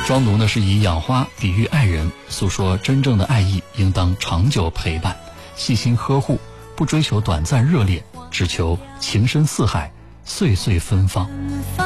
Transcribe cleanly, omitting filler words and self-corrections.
庄奴呢是以养花比喻爱人，诉说真正的爱意应当长久陪伴，细心呵护，不追求短暂热烈，只求情深似海，岁岁芬芳。